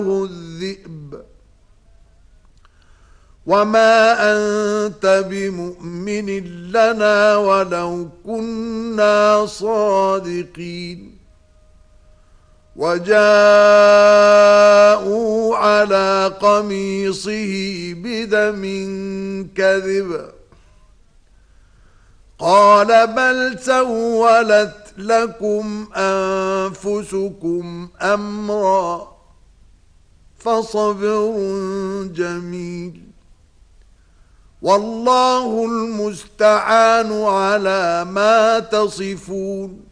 الذئب وما أنت بمؤمن لنا ولو كنا صادقين وجاءوا على قميصه بدم كذب قال بل سولت لكم أنفسكم أمرا فصبر جميل والله المستعان على ما تصفون